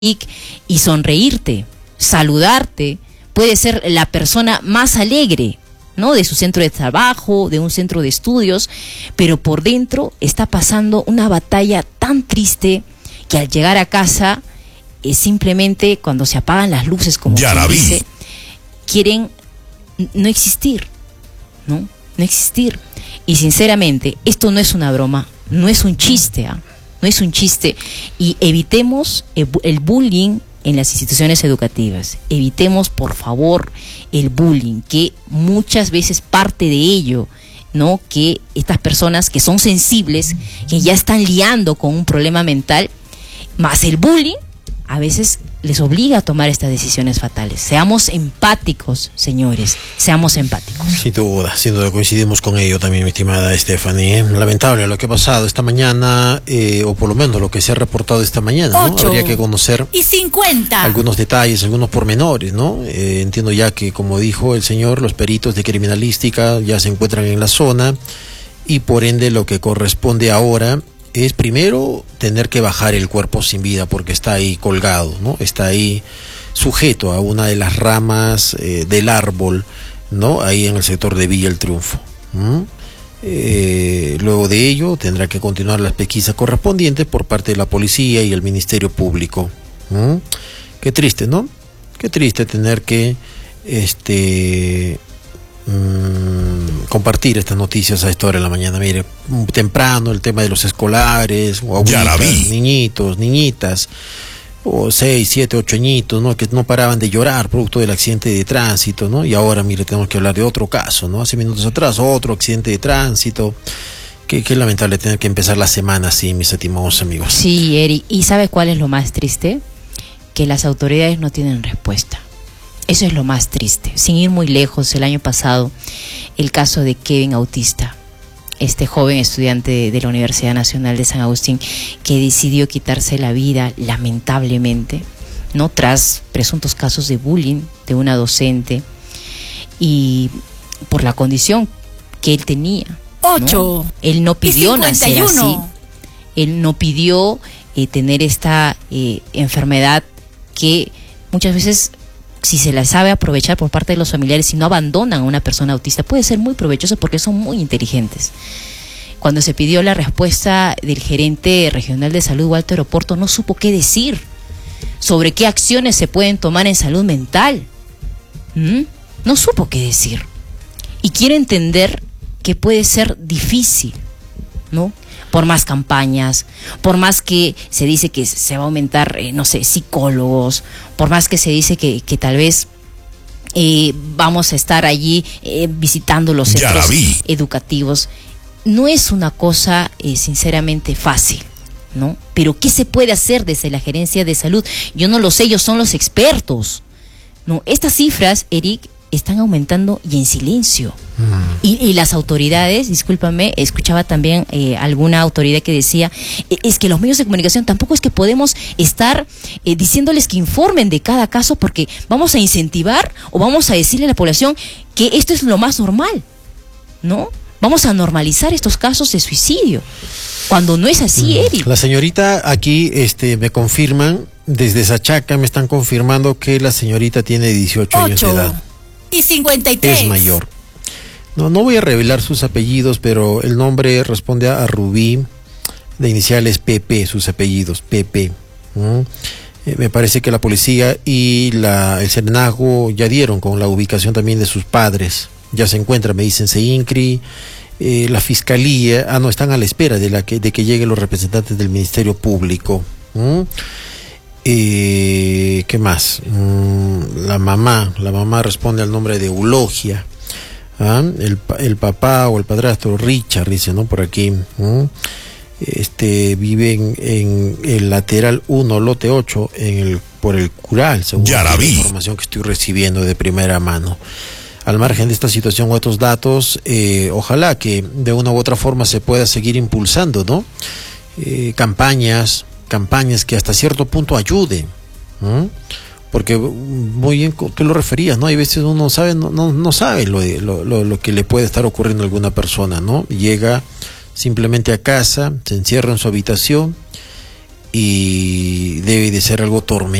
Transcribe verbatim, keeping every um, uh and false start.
y sonreírte, saludarte, puede ser la persona más alegre, ¿no?, de su centro de trabajo, de un centro de estudios, pero por dentro está pasando una batalla tan triste que al llegar a casa, eh, simplemente cuando se apagan las luces, como se dice, quieren no existir, ¿no? No existir. Y sinceramente, esto no es una broma, no es un chiste, ¿ah? ¿eh? No es un chiste, y evitemos el, el bullying en las instituciones educativas. Evitemos, por favor, el bullying, que muchas veces parte de ello, ¿no?, que estas personas que son sensibles, que ya están liando con un problema mental, más el bullying, a veces les obliga a tomar estas decisiones fatales. Seamos empáticos, señores, seamos empáticos. Sin duda, sin duda coincidimos con ello también, mi estimada Stephanie. Lamentable lo que ha pasado esta mañana, eh, o por lo menos lo que se ha reportado esta mañana, ¿no? Habría que conocer y cincuenta algunos detalles, algunos pormenores, ¿no? Eh, entiendo ya que, como dijo el señor, los peritos de criminalística ya se encuentran en la zona y por ende lo que corresponde ahora es primero tener que bajar el cuerpo sin vida porque está ahí colgado, ¿no? Está ahí sujeto a una de las ramas eh, del árbol, ¿no? Ahí en el sector de Villa El Triunfo. ¿Mm? Eh, luego de ello tendrá que continuar las pesquisas correspondientes por parte de la policía y el Ministerio Público. ¿Mm? Qué triste, ¿no? Qué triste tener que este mmm, compartir estas noticias a esta hora de la mañana. Mire, temprano el tema de los escolares, o abuelitas, niñitos, niñitas, o seis, siete, ocho añitos, ¿no?, que no paraban de llorar producto del accidente de tránsito, ¿no? Y ahora, mire, tenemos que hablar de otro caso, ¿no? Hace minutos atrás, otro accidente de tránsito. Qué, qué lamentable tener que empezar la semana así, mis estimados amigos. Sí, Eri, ¿y sabe cuál es lo más triste? Que las autoridades no tienen respuesta. Eso es lo más triste. Sin ir muy lejos, el año pasado, el caso de Kevin Autista, este joven estudiante de, de la Universidad Nacional de San Agustín, que decidió quitarse la vida, lamentablemente, ¿no?, tras presuntos casos de bullying de una docente y por la condición que él tenía, ¿no? Ocho. Él no pidió nacer así. Él no pidió eh, tener esta eh, enfermedad que muchas veces, si se la sabe aprovechar por parte de los familiares, si no abandonan a una persona autista, puede ser muy provechoso porque son muy inteligentes. Cuando se pidió la respuesta del gerente regional de salud, Walter Oporto, no supo qué decir sobre qué acciones se pueden tomar en salud mental. ¿Mm? No supo qué decir. Y quiero entender que puede ser difícil, ¿no? Por más campañas, por más que se dice que se va a aumentar, eh, no sé, psicólogos, por más que se dice que, que tal vez eh, vamos a estar allí eh, visitando los centros educativos, no es una cosa eh, sinceramente fácil, ¿no? Pero ¿qué se puede hacer desde la gerencia de salud? Yo no lo sé, ellos son los expertos, ¿no? Estas cifras, Eric, están aumentando y en silencio. Mm. Y, y las autoridades, discúlpame, escuchaba también eh, alguna autoridad que decía, es que los medios de comunicación tampoco es que podemos estar eh, diciéndoles que informen de cada caso porque vamos a incentivar o vamos a decirle a la población que esto es lo más normal, ¿no? Vamos a normalizar estos casos de suicidio, cuando no es así, mm. Eric. La señorita aquí este, me confirman, desde Sachaca me están confirmando que la señorita tiene dieciocho años de edad. Y cincuenta y tres. Es mayor. No, no voy a revelar sus apellidos, pero el nombre responde a Rubí, de iniciales P P, sus apellidos, P P. ¿Mm? Eh, me parece que la policía y la, el Serenazgo ya dieron con la ubicación también de sus padres. Ya se encuentran, me dicen, Seincri, eh, la fiscalía, ah no, están a la espera de, la que, de que lleguen los representantes del Ministerio Público. ¿Mm? Eh, ¿Qué más? Mm, la mamá, la mamá responde al nombre de Eulogia. ¿Ah? El, el papá o el padrastro Richard, dice, ¿no? Por aquí. ¿Mm? Este, viven en el lateral uno, lote ocho, en el, por el Cural, según la información que estoy recibiendo de primera mano. Al margen de esta situación o estos datos, eh, ojalá que de una u otra forma se pueda seguir impulsando, ¿no? Eh, campañas, campañas que hasta cierto punto ayuden, ¿no? Porque muy bien tú lo referías, ¿no? Hay veces uno sabe, no, no, no sabe lo, lo, lo, lo que le puede estar ocurriendo a alguna persona, ¿no? Llega simplemente a casa, se encierra en su habitación y debe de ser algo tormentoso